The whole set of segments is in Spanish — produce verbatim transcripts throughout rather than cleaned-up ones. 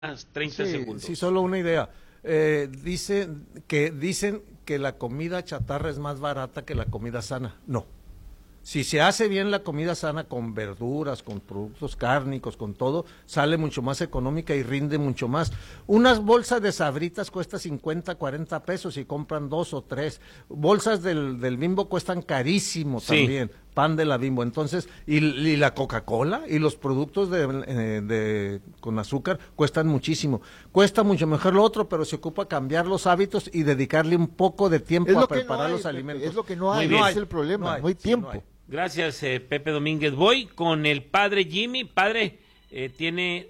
treinta sí, segundos. Sí, solo una idea. Eh, dicen que dicen que la comida chatarra es más barata que la comida sana. No. Si se hace bien la comida sana con verduras, con productos cárnicos, con todo, sale mucho más económica y rinde mucho más. Unas bolsas de Sabritas cuesta cincuenta, cuarenta pesos y compran dos o tres. Bolsas del, del Bimbo cuestan carísimo Sí. también, pan de la Bimbo. Entonces, y, y la Coca-Cola y los productos de, eh, de con azúcar cuestan muchísimo. Cuesta mucho mejor lo otro, pero se ocupa cambiar los hábitos y dedicarle un poco de tiempo Es lo a que preparar no hay, los Pepe, alimentos. es lo que no hay, Muy no bien. es el problema, No no hay, hay, sí, tiempo. no hay. Gracias, eh, Pepe Domínguez. Voy con el padre Jimmy. Padre, eh, tiene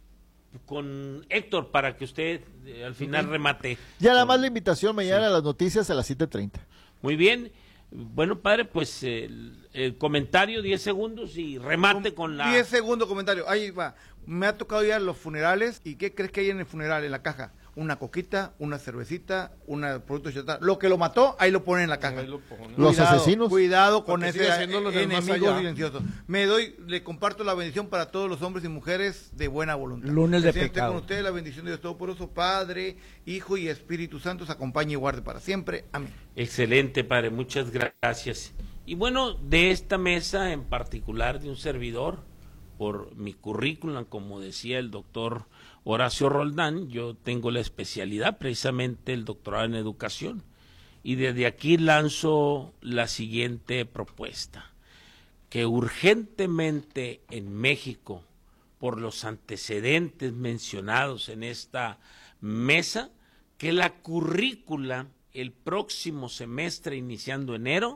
con Héctor para que usted eh, al final remate. Ya nada más la invitación mañana sí. a las noticias a las siete treinta. Muy bien. Bueno, padre, pues eh, el, el comentario, diez segundos y remate con la... diez segundos comentario. Ahí va. Me ha tocado ir a los funerales. ¿Y qué crees que hay en el funeral, en la caja? Una coquita, una cervecita, un producto chatarra. Lo que lo mató, ahí lo ponen en la caja. Los Cuidado, asesinos. Cuidado con Porque ese sigue siendo los del más enemigo allá. silencioso. Me doy, le comparto la bendición para todos los hombres y mujeres de buena voluntad. Lunes de Presente pecado. con ustedes la bendición de Dios Todopoderoso, Padre, Hijo y Espíritu Santo, os acompañe y guarde para siempre. Amén. Excelente, padre, muchas gracias. Y bueno, de esta mesa en particular, de un servidor, por mi currículum, como decía el doctor Horacio Roldán, yo tengo la especialidad, precisamente el doctorado en educación, y desde aquí lanzo la siguiente propuesta, que urgentemente en México, por los antecedentes mencionados en esta mesa, que la currícula el próximo semestre, iniciando enero,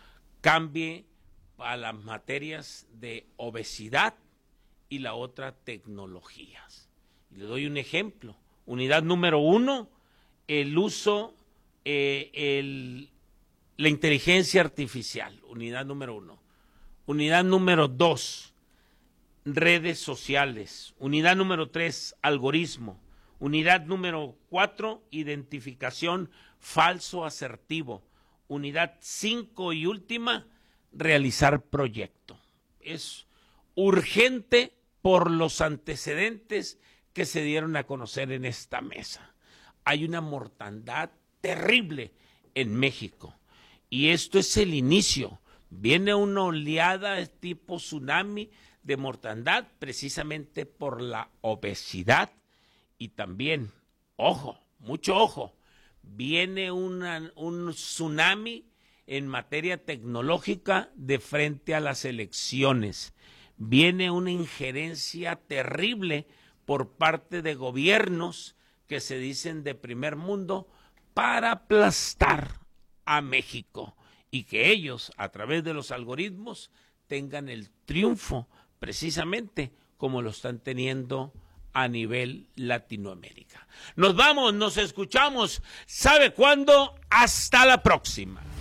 cambie a las materias de obesidad y la otra tecnologías. Y le doy un ejemplo. Unidad número uno, el uso, eh, el, la inteligencia artificial. Unidad número uno. Unidad número dos, redes sociales. Unidad número tres, algoritmo. Unidad número cuatro, identificación falso asertivo. Unidad cinco y última, realizar proyecto. Es urgente por los antecedentes que se dieron a conocer en esta mesa. Hay una mortandad terrible en México y esto es el inicio. Viene una oleada tipo tsunami de mortandad precisamente por la obesidad y también, ojo, mucho ojo, viene una, un tsunami en materia tecnológica de frente a las elecciones. Viene una injerencia terrible por parte de gobiernos que se dicen de primer mundo para aplastar a México y que ellos, a través de los algoritmos, tengan el triunfo precisamente como lo están teniendo a nivel Latinoamérica. Nos vamos, nos escuchamos. ¿Sabe cuándo? Hasta la próxima.